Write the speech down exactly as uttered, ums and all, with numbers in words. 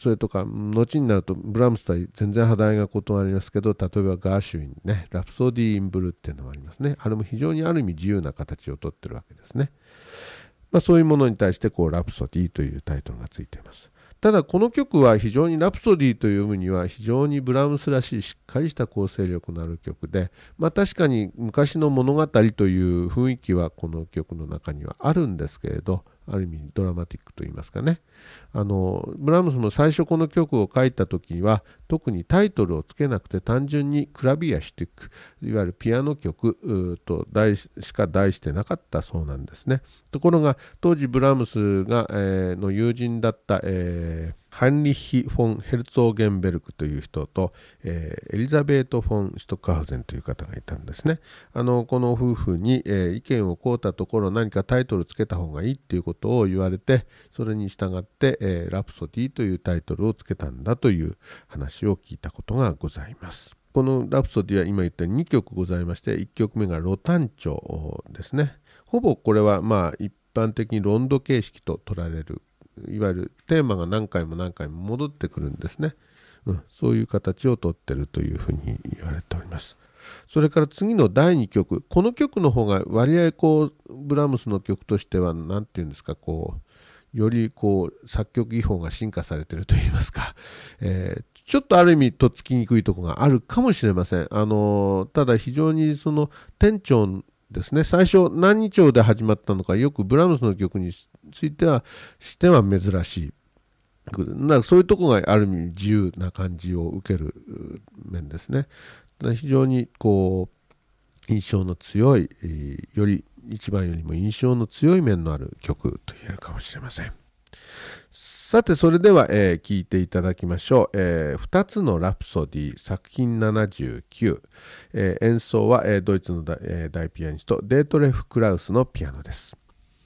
それとか後になるとブラームスとは全然肌合いが異なりますけど、例えばガーシュインね、ラプソディ・イン・ブルーっていうのもありますね。あれも非常にある意味自由な形をとってるわけですね。まあ、そういうものに対してこうラプソディというタイトルがついています。ただこの曲は非常にラプソディという意味には非常にブラームスらしいしっかりした構成力のある曲で、まあ、確かに昔の物語という雰囲気はこの曲の中にはあるんですけれど、ある意味ドラマティックといいますかね、あのブラームスも最初この曲を書いた時には特にタイトルをつけなくて単純にクラビアシュティック、いわゆるピアノ曲と題しか題してなかったそうなんですね。ところが当時ブラームスが、えー、の友人だった、えーハンリッヒ・フォン・ヘルツォーゲンベルクという人と、えーエリザベート・フォン・シュトックハウゼンという方がいたんですね。あのこの夫婦に、えー意見を請うたところ、何かタイトルつけた方がいいっていうことを言われて、それに従って、えーラプソディというタイトルをつけたんだという話を聞いたことがございます。このラプソディは今言ったようににきょくございまして、いっきょくめがロ単調ですね。ほぼこれはまあ一般的にロンド形式と取られる、いわゆるテーマが何回も何回も戻ってくるんですね、うん、そういう形をとってるというふうに言われております。それから次のだいにきょく、この曲の方が割合こうブラームスの曲としては何ていうんですか、こうよりこう作曲技法が進化されているといいますか、えー、ちょっとある意味とっつきにくいところがあるかもしれません。あのただ非常にその転調ですね、最初何調で始まったのかよくブラームスの曲についてはしては珍しい。なんかそういうところがある意味自由な感じを受ける面ですね。非常にこう印象の強い、より一番よりも印象の強い面のある曲と言えるかもしれません。さてそれでは、えー、聴いていただきましょう、えー、ふたつのラプソディ作品ななじゅうきゅう、えー、演奏は、えー、ドイツの大、えー、大ピアニストデートレフ・クラウスのピアノです。